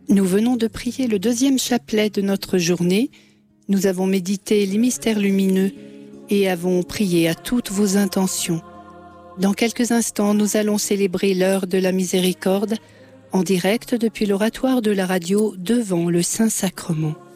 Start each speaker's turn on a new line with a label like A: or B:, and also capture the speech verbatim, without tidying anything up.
A: Nous venons de prier le deuxième chapelet de notre journée. Nous avons médité les mystères lumineux et avons prié à toutes vos intentions. Dans quelques instants, nous allons célébrer l'heure de la miséricorde en direct depuis l'oratoire de la radio devant le Saint-Sacrement.